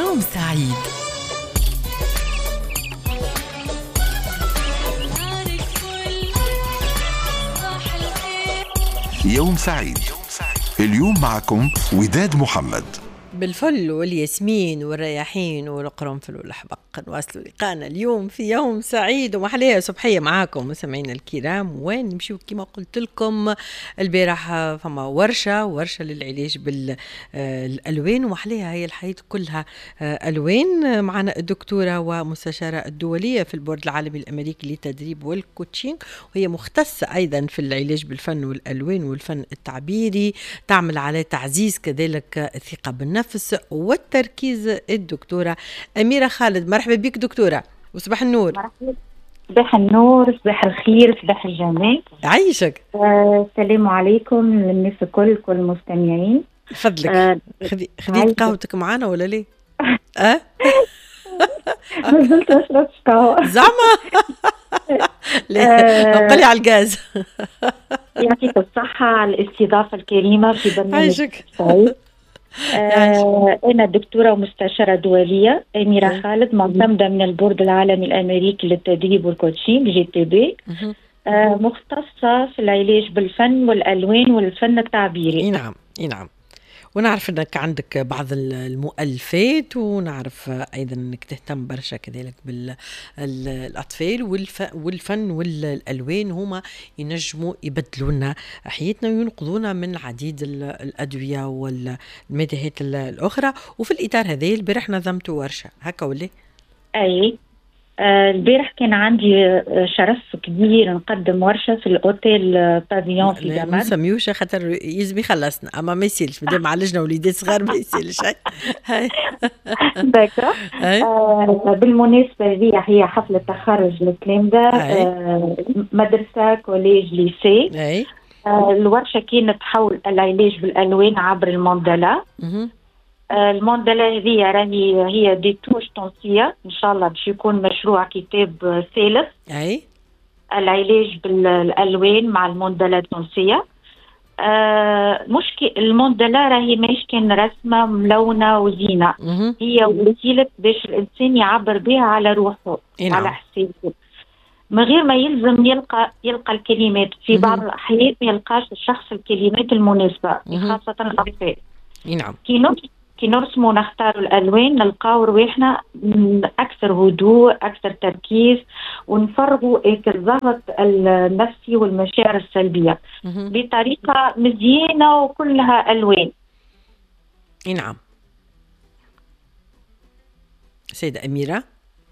يوم سعيد. يوم سعيد. اليوم معكم وداد محمد. بالفل والياسمين والرياحين والقرنفل والحبق نواصلوا لقاءنا اليوم في يوم سعيد ومحلية صبحية معاكم مستمعينا الكرام. وين نمشيو كما قلت لكم البارح فما ورشة للعلاج بالألوان ومحليها هي الحياة كلها ألوان. معنا الدكتورة ومستشارة الدولية في البورد العالمي الأمريكي للتدريب والكوتشينج، وهي مختصة أيضا في العلاج بالفن والألوان والفن التعبيري، تعمل على تعزيز كذلك الثقة بالنفس والتركيز. الدكتورة أميرة خالد، مرحبا بك دكتورة وصباح النور. صباح النور، صباح الخير، صباح الجمال، عايشك. السلام عليكم للناس كل المستمعين. فضلك خذيت قهوتك معانا ولا ليه؟ ما زلت أشرب قهوة زعما قلي على الغاز. يعطيك الصحة على الاستضافة الكريمة في برنامج عايشك. أنا دكتورة ومستشارة دولية أميرة خالد، معتمدة من البورد العالمي الأمريكي للتدريب والكوتشينج GTB، مختصة في العلاج بالفن والألوان والفن التعبيري. نعم. ونعرف أنك عندك بعض المؤلفات، ونعرف أيضا أنك تهتم برشا كذلك بالأطفال والفن والألوان، هما ينجموا يبدلوا لنا حياتنا وينقذونا من عديد الأدوية والمادهات الأخرى. وفي الإطار هذا البارح نظمت ورشة هكا ولا؟ أي البارح كان عندي شرف كبير نقدم ورشة في الأوتيل بافيون في دمشق. ما سميوش خاطر يزبي خلصنا، أما ما يسيلش مدام عالجنا وليدات صغار ما يسيلش. بالمناسبة هي حفلة تخرج الكلام ده، مدرسة كوليج ليسي. الورشة كانت حول العلاج بالألوان عبر الموندلا. الموندلا هذه راهي هي دي توش تونسية، إن شاء الله باش يكون مشروع كتاب ثالث. العلاج بالألوان مع الموندلا التونسية. مشكل الموندلا راهي ماهيش كان رسمة ملونة وزينة، هي وسيلة باش الإنسان يعبر بها على روحه، على حسابه، من غير ما يلزم يلقى الكلمات. في بعض الأحيان ما يلقاش الشخص الكلمات المناسبة، خاصة الأطفال. كي نرسموا نختاروا الألوان نلقاو رواحنا أكثر هدوء، أكثر تركيز، ونفرغوا الضغط النفسي والمشاعر السلبية بطريقة مزيانة وكلها ألوان. نعم سيدة أميرة.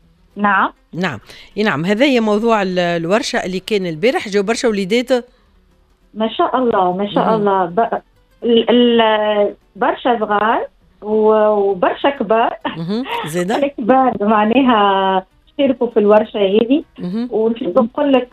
نعم هذا هي موضوع الورشة اللي كان البارح. جو برشا وليدات ما شاء الله برشا صغار وبرشا كبار. زيدا الكبار معناها اشتركوا في الورشة هذه. ونقول لك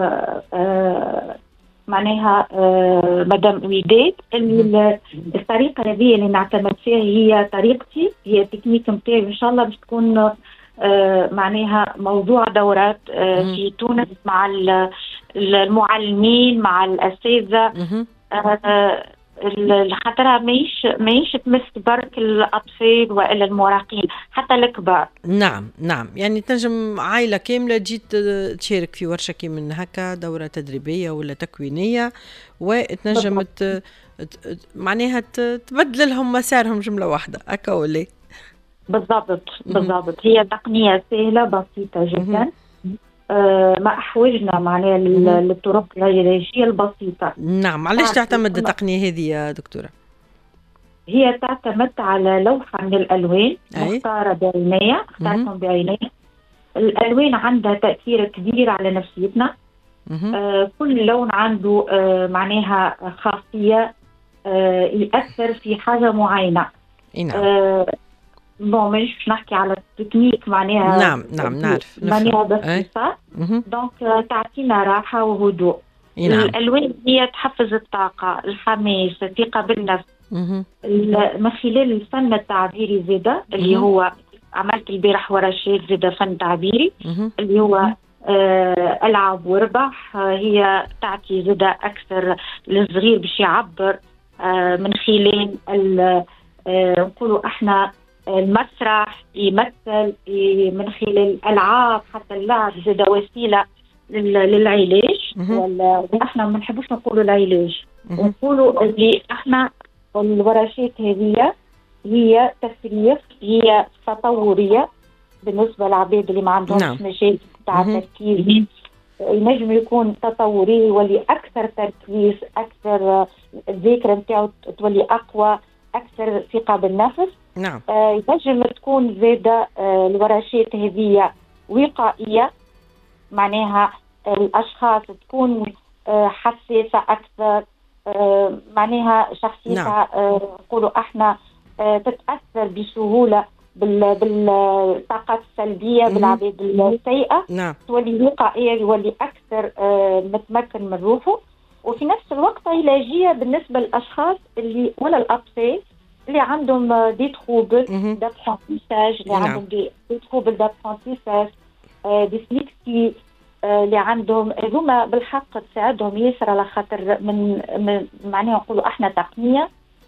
معناها مدام وداد اللي الطريقة هذه اللي نعتمد فيها هي طريقتي، هي التكنيك متاعي، إن شاء الله باش تكون معناها موضوع دورات في تونس مع المعلمين مع الأساتذة. الخطرة ماهيش تمس برك الأطفال وإلا المراهقين، حتى الكبار. نعم يعني تنجم عائلة كاملة جيت تشارك في ورشة من هكا، دورة تدريبية ولا تكوينية، وتنجم معناها تبدل لهم مسارهم جملة واحدة هكا ولا؟ بالضبط. هي تقنية سهلة بسيطة جدا. ما أحوجنا معناها للطرق العلاجية البسيطة. نعم. علاش تعتمد التقنية هذه يا دكتورة؟ هي تعتمد على لوحة من الألوان مختارة بعناية، اختارتهم بعناية. الألوان عندها تأثير كبير على نفسيتنا. كل لون عنده معناها خاصية يأثر في حاجة معينة. مش نحكي على التكنيك معناها. نعم نعرف معناها باختصار. دونك تعطينا راحة وهدوء. الألوان هي تحفز الطاقة، الحماس، الثقة بالنفس. من خلال الفن التعبيري زيادة اللي هو عملت البارح ورشات زيادة فن تعبيري اللي هو ألعب وربح. هي تعطي زيادة أكثر للصغير باش يعبر من خلال نقولوا احنا المسرح، يمثل من خلال الألعاب، حتى اللعب زاد وسيلة للعلاج. ولا احنا ما نحبوش نقولوا العلاج، نقولوا اللي احنا الورشات هذه هي تفريغ، هي تطورية بالنسبة للعباد اللي ما عندهمش مجال تاع تركيز. ينجم يكون تطوري، يولي أكثر تركيز، أكثر الذاكرة نتاعو تولي أقوى، أكثر ثقة بالنفس. نعم. ينجم تكون زادة الورشات هذه وقائية، معناها الأشخاص تكون حساسة أكثر، معناها شخصيتها نقولوا احنا تتأثر بسهولة بالطاقات السلبية، بالعباد السيئة. نعم. تولي وقائية، يولي أكثر متمكن من روحه. وفي نفس الوقت علاجية بالنسبة للأشخاص اللي ولا الأطفال اللي عندهم دي تروبل دابرونتيساج، اللي عندهم دي تروبل دابرونتيساج، ديسليكسي، اللي عندهم هذوما بالحق تساعدهم ياسر، على خاطر من معناها نقولوا احنا تقنية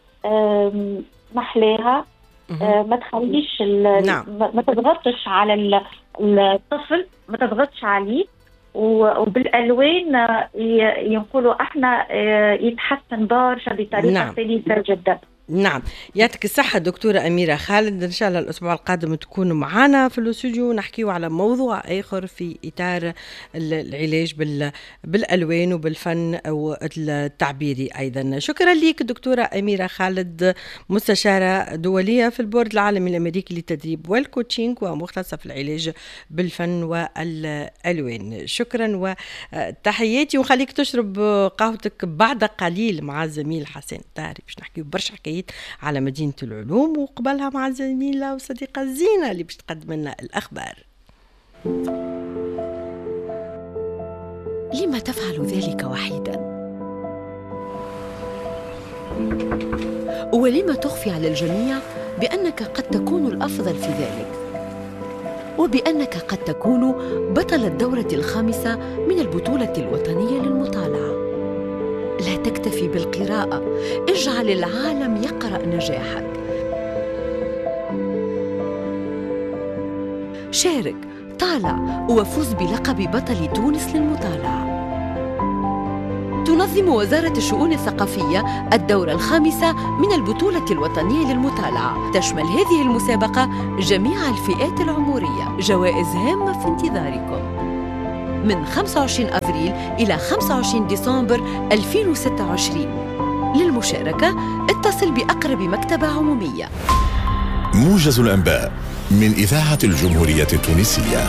محلاها ما تخليش ما تضغطش على الطفل، ما تضغطش عليه، وبالالوان ينقولوا احنا يتحسن برشا بطريقه سلسه جدا. نعم، يعطيك الصحة دكتورة أميرة خالد. إن شاء الله الأسبوع القادم تكونوا معنا في الاستوديو نحكيو على موضوع آخر في إطار العلاج بالألوان وبالفن أو التعبيري أيضا. شكرا لك دكتورة أميرة خالد، مستشارة دولية في البورد العالمي الأمريكي للتدريب والكوتشينج ومختصة في العلاج بالفن والألوان. شكرا وتحياتي، وخليك تشرب قهوتك بعد قليل مع الزميل حسن الطاهري باش نحكيو برشا حكايات على مدينة العلوم، وقبلها مع الزميلة وصديقة زينة اللي باش تقدم لنا الأخبار. لما تفعل ذلك وحيدا؟ ولما تخفي على الجميع بأنك قد تكون الأفضل في ذلك، وبأنك قد تكون بطل الدورة الخامسة من البطولة الوطنية للمطالعة؟ لا تكتفي بالقراءة، اجعل العالم يقرأ نجاحك. شارك، طالع، وفوز بلقب بطل تونس للمطالعة. تنظم وزارة الشؤون الثقافية الدورة الخامسة من البطولة الوطنية للمطالعة. تشمل هذه المسابقة جميع الفئات العمرية. جوائز هامة في انتظاركم من 25 أبريل إلى 25 ديسمبر 2026. للمشاركة اتصل بأقرب مكتبة عمومية. موجز الأنباء من إذاعة الجمهورية التونسية.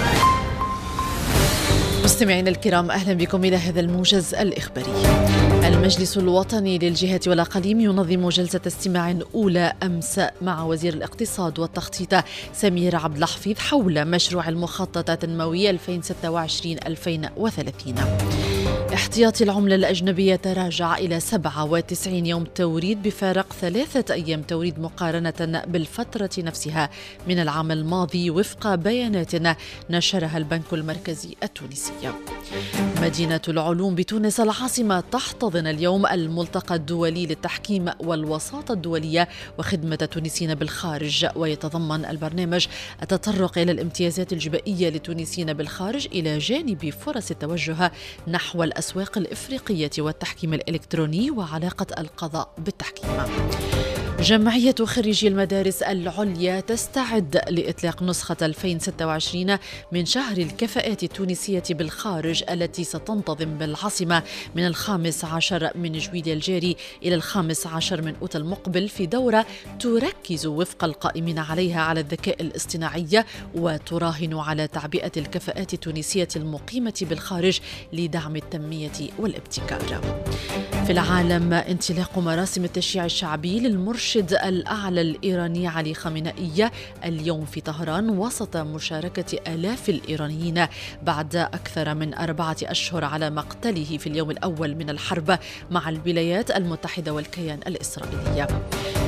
مستمعينا الكرام، أهلا بكم إلى هذا الموجز الإخباري. المجلس الوطني للجهة والأقاليم ينظم جلسة استماع أولى أمس مع وزير الاقتصاد والتخطيط سمير عبد الحفيظ حول مشروع المخطط التنموي 2026-2030. احتياطي العملة الأجنبية تراجع إلى 97 يوم توريد بفارق 3 أيام توريد مقارنة بالفترة نفسها من العام الماضي وفق بيانات نشرها البنك المركزي التونسي. مدينة العلوم بتونس العاصمة تحتضن اليوم الملتقى الدولي للتحكيم والوساطة الدولية وخدمة التونسيين بالخارج، ويتضمن البرنامج التطرق إلى الامتيازات الجبائية للتونسيين بالخارج إلى جانب فرص التوجه نحو الأسواق الإفريقية والتحكيم الإلكتروني وعلاقة القضاء بالتحكيم. جمعية خريجي المدارس العليا تستعد لإطلاق نسخة 2026 من شهر الكفاءات التونسية بالخارج التي ستنتظم بالعاصمة من 15 من جويلية الجاري إلى 15 من أوت المقبل، في دورة تركز وفق القائمين عليها على الذكاء الاصطناعي وتراهن على تعبئة الكفاءات التونسية المقيمة بالخارج لدعم التنمية والابتكار. في العالم، انطلاق مراسم التشييع الشعبي للمرشد الأعلى الإيراني علي خامنئي اليوم في طهران وسط مشاركة آلاف الإيرانيين بعد أكثر من 4 أشهر على مقتله في اليوم الأول من الحرب مع الولايات المتحدة والكيان الإسرائيلي.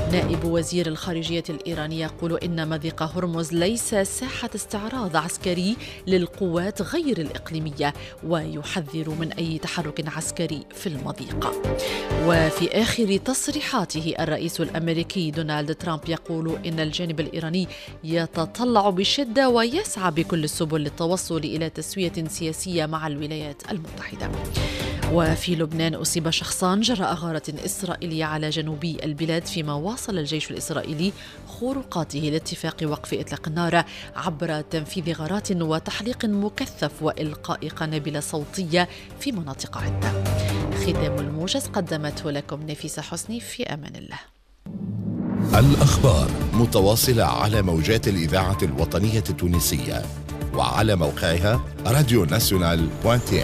نائب وزير الخارجية الإيراني يقول إن مضيق هرمز ليس ساحة استعراض عسكري للقوات غير الإقليمية، ويحذر من أي تحرك عسكري في المضيق. وفي آخر تصريحاته الرئيس الأمريكي دونالد ترامب يقول إن الجانب الإيراني يتطلع بشدة ويسعى بكل السبل للتوصل إلى تسوية سياسية مع الولايات المتحدة. وفي لبنان أصيب شخصان جراء غارة إسرائيلية على جنوبي البلاد، فيما واصل الجيش الإسرائيلي خروقاته لاتفاق وقف إطلاق النار عبر تنفيذ غارات وتحليق مكثف وإلقاء قنابل صوتية في مناطق عدة. ختام الموجز قدمته لكم نفيسة حسني، في أمان الله. الأخبار متواصلة على موجات الإذاعة الوطنية التونسية وعلى موقعها radionational.tn.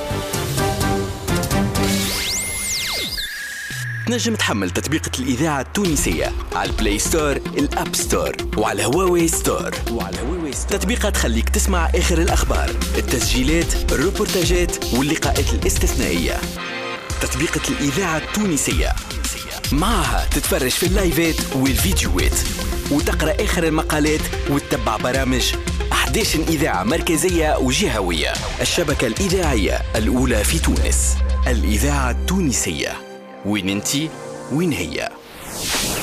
تنجم تحمل تطبيقة الإذاعة التونسية على البلاي ستور، الأب ستور، وعلى هواوي ستور. تطبيقات تخليك تسمع آخر الأخبار، التسجيلات، الروبورتاجات واللقاءات الاستثنائية. تطبيقة الإذاعة التونسية معها تتفرج في اللايفات والفيديوهات وتقرأ آخر المقالات وتتبع برامج 11 إذاعة مركزية وجهوية. الشبكة الإذاعية الأولى في تونس، الإذاعة التونسية. وين انتي وين هي؟